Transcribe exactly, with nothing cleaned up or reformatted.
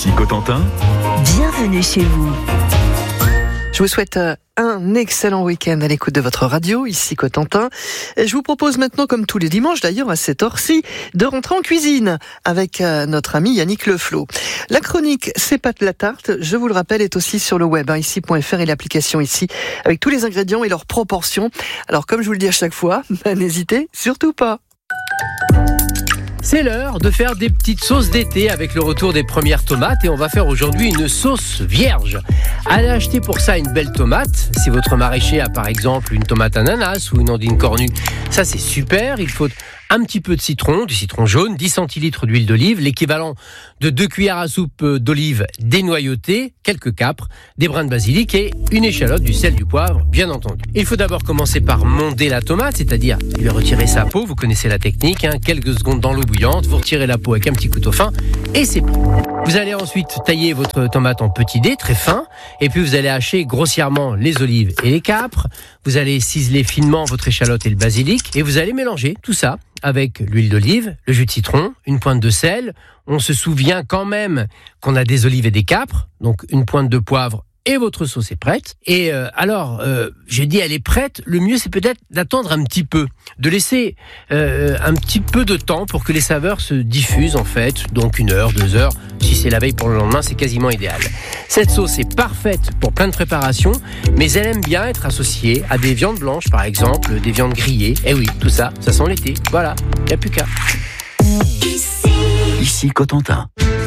Ici Cotentin. Bienvenue chez vous. Je vous souhaite un excellent week-end à l'écoute de votre radio, ici Cotentin. Et je vous propose maintenant, comme tous les dimanches d'ailleurs à cette heure-ci, de rentrer en cuisine avec notre ami Yannick Leflo. La chronique C'est pas de la tarte, je vous le rappelle, est aussi sur le web, hein, ici point f r et l'application ici, avec tous les ingrédients et leurs proportions. Alors comme je vous le dis à chaque fois, bah, n'hésitez surtout pas. C'est l'heure de faire des petites sauces d'été avec le retour des premières tomates et on va faire aujourd'hui une sauce vierge. Allez acheter pour ça une belle tomate. Si votre maraîcher a par exemple une tomate ananas ou une ondine cornue, ça c'est super. Il faut un petit peu de citron, du citron jaune, dix centilitres d'huile d'olive, l'équivalent de deux cuillères à soupe d'olive dénoyautée, quelques capres, des brins de basilic et une échalote, du sel, du poivre, bien entendu. Il faut d'abord commencer par monder la tomate, c'est-à-dire lui retirer sa peau, vous connaissez la technique, hein, quelques secondes dans l'eau bouillante, vous retirez la peau avec un petit couteau fin et c'est prêt. Vous allez ensuite tailler votre tomate en petits dés, très fins, et puis vous allez hacher grossièrement les olives et les capres, vous allez ciseler finement votre échalote et le basilic et vous allez mélanger tout ça avec l'huile d'olive, le jus de citron, une pointe de sel. On se souvient quand même qu'on a des olives et des capres, donc une pointe de poivre et votre sauce est prête. Et euh, alors, euh, j'ai dit elle est prête, le mieux c'est peut-être d'attendre un petit peu, de laisser euh, un petit peu de temps pour que les saveurs se diffusent en fait, donc une heure, deux heures, si c'est la veille pour le lendemain, c'est quasiment idéal. Cette sauce est parfaite pour plein de préparations, mais elle aime bien être associée à des viandes blanches par exemple, des viandes grillées, et oui, tout ça, ça sent l'été, voilà, il n'y a plus qu'à. Ici Cotentin.